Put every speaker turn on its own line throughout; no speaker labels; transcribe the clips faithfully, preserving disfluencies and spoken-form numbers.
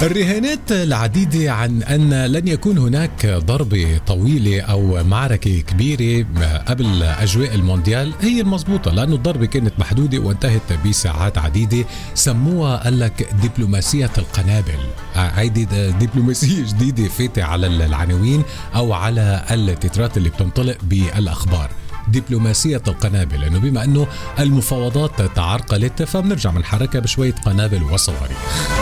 الرهانات العديدة عن أن لن يكون هناك ضربة طويلة أو معركة كبيرة قبل أجواء المونديال هي المضبوطة، لأنه الضربة كانت محدودة وانتهت بساعات عديدة. سموها قال لك دبلوماسية القنابل. هيدي دبلوماسية جديدة فاتة على العناوين أو على التترات اللي بتنطلق بالأخبار، دبلوماسية القنابل، لأنه بما أنه المفاوضات تعرقلت فبنرجع من حركة بشوية قنابل وصواريخ.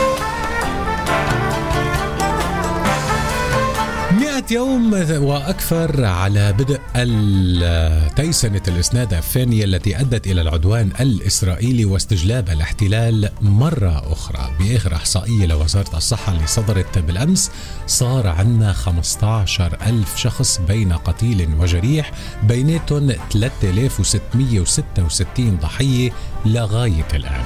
مئة يوم وأكثر على بدء تيسنة الإسناد الثانية التي أدت إلى العدوان الإسرائيلي واستجلاب الاحتلال مرة أخرى. بآخر إحصائية لوزارة الصحة اللي صدرت بالأمس صار عندنا خمسة عشر ألف شخص بين قتيل وجريح، بيناتهم ثلاثة آلاف وستمئة وستة وستين ضحية لغاية الآن.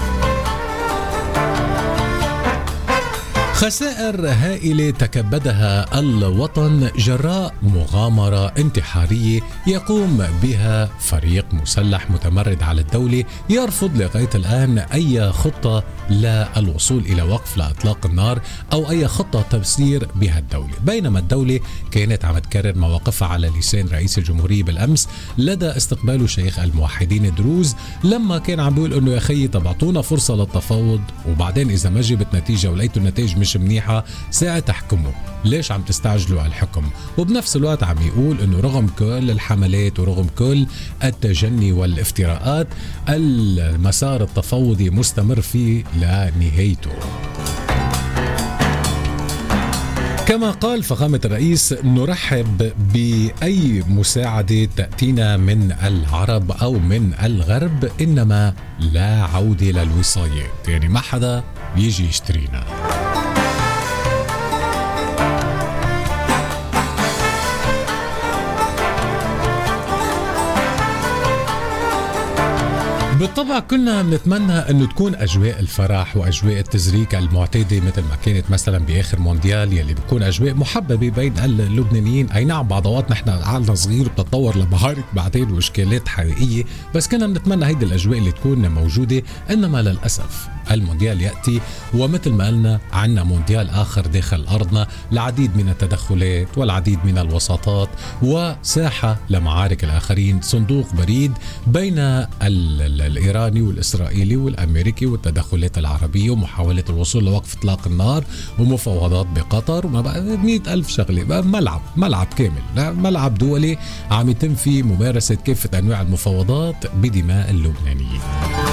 خسائر هائلة تكبدها الوطن جراء مغامرة انتحارية يقوم بها فريق مسلح متمرد على الدولة يرفض لغاية الآن أي خطة للوصول إلى وقف لإطلاق النار أو أي خطة تسيير بها الدولة، بينما الدولة كانت عم تكرر مواقفها على لسان رئيس الجمهورية بالأمس لدى استقبال شيخ الموحدين الدروز، لما كان عم بيقول إنه يا خيي تبعطونا فرصة للتفاوض، وبعدين إذا ما جبت نتيجة ولقيتوا النتائج مش منيحة ساعة تحكموا، ليش عم تستعجلوا على الحكم؟ وبنفس الوقت عم يقول إنه رغم كل الحملات ورغم كل التجني والافتراءات المسار التفاوضي مستمر فيه لنهايته. كما قال فخامة الرئيس نرحب بأي مساعدة تأتينا من العرب أو من الغرب، إنما لا عودة للوصايات، يعني ما حدا يجي يشترينا. بالطبع كلنا بنتمنى انه تكون اجواء الفرح واجواء التزريك المعتاده مثل ما كانت مثلا باخر مونديال يلي بتكون اجواء محببه بين اللبنانيين. اي نعم بعضوات نحن عالنا صغير بتتطور لمعارك بعدين واشكالات حقيقيه، بس كنا بنتمنى هيدي الاجواء اللي تكون موجوده، انما للاسف المونديال ياتي ومثل ما قلنا عنا مونديال اخر داخل ارضنا، العديد من التدخلات والعديد من الوساطات وساحه لمعارك الاخرين، صندوق بريد بين ال الإيراني والإسرائيلي والأمريكي والتدخلات العربية ومحاولة الوصول لوقف إطلاق النار ومفاوضات بقطر وما بقى مئة ألف شغلة. بقى ملعب ملعب كامل، ملعب دولي عم يتم فيه ممارسة كافة أنواع المفاوضات بدماء اللبنانيين.